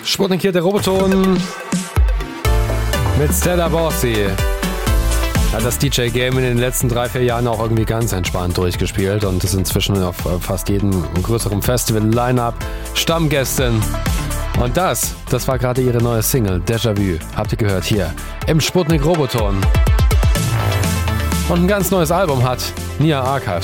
Sputnik hier, der Roboton mit Stella Borsi. Hat das DJ-Game in den letzten 3-4 Jahren auch irgendwie ganz entspannt durchgespielt und ist inzwischen auf fast jedem größeren Festival-Line-Up Stammgästin. Und das war gerade ihre neue Single, Déjà-vu. Habt ihr gehört hier im Sputnik Roboton. Und ein ganz neues Album hat Nia Archives